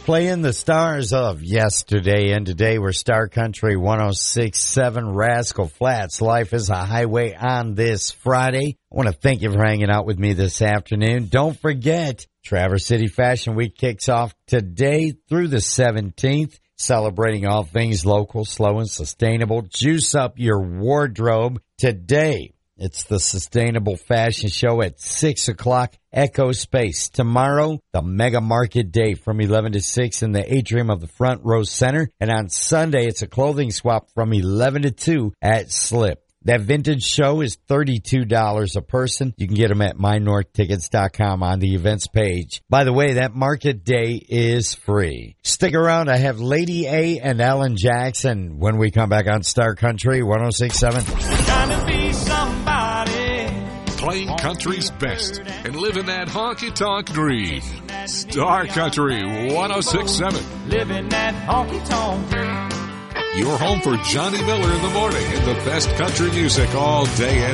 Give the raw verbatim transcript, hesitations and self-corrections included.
playing the stars of yesterday and today. We're Star Country one oh six point seven Rascal Flats. Life is a highway on this Friday. I want to thank you for hanging out with me this afternoon. Don't forget, Traverse City Fashion Week kicks off today through the seventeenth, celebrating all things local, slow, and sustainable. Juice up your wardrobe today. It's the Sustainable Fashion Show at six o'clock, Echo Space. Tomorrow, the Mega Market Day from eleven to six in the atrium of the Front Row Center. And on Sunday, it's a clothing swap from eleven to two at Slip. That vintage show is thirty-two dollars a person. You can get them at my north tickets dot com on the events page. By the way, that market day is free. Stick around. I have Lady A and Alan Jackson when we come back on Star Country one oh six point seven. Trying to be somebody. Playing country's best and living that honky-tonk dream. Star Country one oh six point seven. Living that honky-tonk dream. Your home for Johnny Miller in the morning and the best country music all day and